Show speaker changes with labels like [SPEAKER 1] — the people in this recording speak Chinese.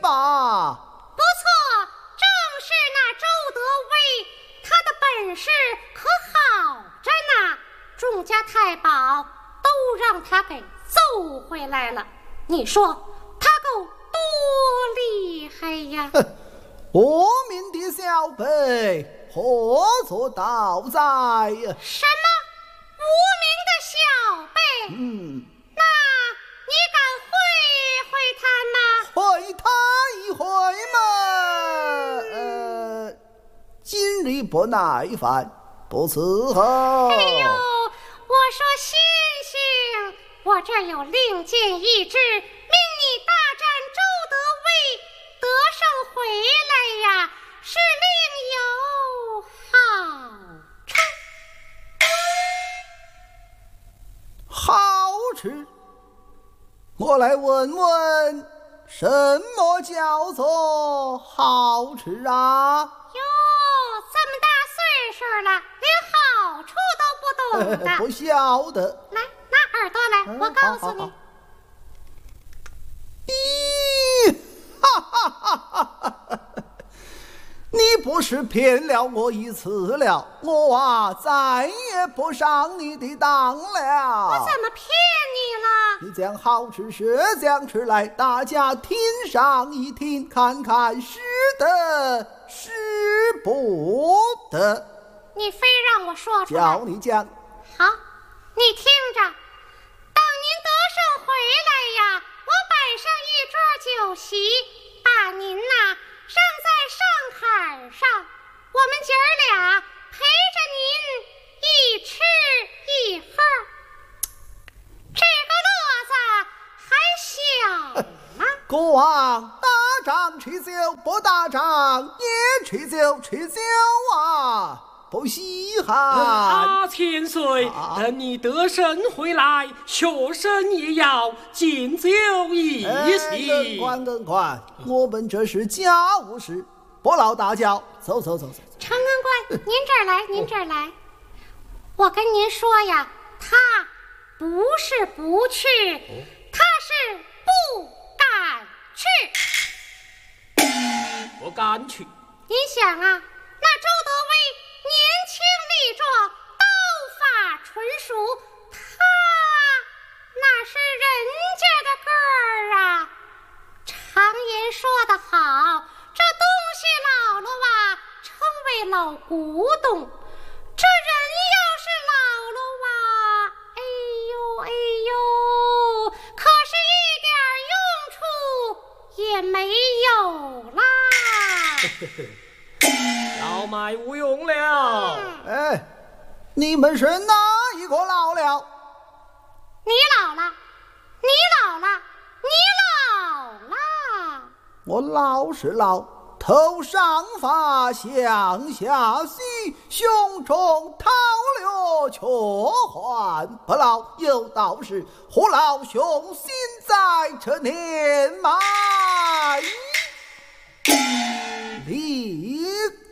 [SPEAKER 1] 吧。
[SPEAKER 2] 不错，正是那周德威，他的本事可好着呢。众家太保都让他给揍回来了，你说他够多厉害呀！
[SPEAKER 1] 我命的小辈何作倒在呀？
[SPEAKER 2] 什么无名的小辈？那你敢会他吗？
[SPEAKER 1] 会他一回嘛？今日不耐烦，不伺候。
[SPEAKER 2] 哎呦，我说星星，我这儿有令箭一支，命你大战周德威，得胜回来呀，是另有好处。
[SPEAKER 1] 好吃，我来问问，什么叫做好吃啊？
[SPEAKER 2] 哟，这么大岁数了，连好处都不懂的。
[SPEAKER 1] 不晓得。
[SPEAKER 2] 来，拿耳朵来，我告诉你。
[SPEAKER 1] 咦，哈哈哈哈哈！你不是骗了我一次了，我再也不上你的当了。
[SPEAKER 2] 我怎么骗你了？
[SPEAKER 1] 你将好吃学将吃来，大家听上一听，看看是得是不得。
[SPEAKER 2] 你非让我说出来。
[SPEAKER 1] 叫你讲。
[SPEAKER 2] 好，你听着，等您得胜回来呀，我摆上一桌酒席，把您扔在上坎上，我们姐儿俩陪着您一吃一喝，这个乐子还小吗？
[SPEAKER 1] 国王打仗吃酒，不打仗也吃酒，吃酒啊，不稀罕。
[SPEAKER 3] 千岁，等你得胜回来，学生也要敬酒一席。
[SPEAKER 1] 等官，我们这是家务事，不劳大教。走。
[SPEAKER 2] 长安官，您这儿来，您这儿来。我跟您说呀，他不是不去，他是不敢去。
[SPEAKER 3] 不敢去。
[SPEAKER 2] 您想啊，那周德威年轻力壮，刀法纯熟，他那是人家的个儿啊。常言说得好，这东西老了称为老古董，这人要是老了哎呦，可是一点用处也没有啦。
[SPEAKER 3] 老迈无用了。
[SPEAKER 1] 你们是哪一个老了？
[SPEAKER 2] 你老了，你老了，你老了。
[SPEAKER 1] 我老是老，头上发，向下须，胸中韬略，却还不老。有道是虎老雄心在，这年迈力